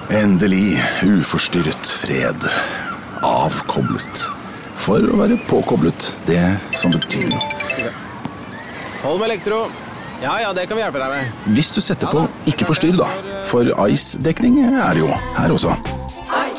Endelig uforstyrret fred. Avkoblet. For å være påkoblet, det som betyr noe. Hold med elektro. Ja, det kan vi hjelpe deg med. Hvis du setter på ikke forstyrr da, for ICE-dekning er det jo her også.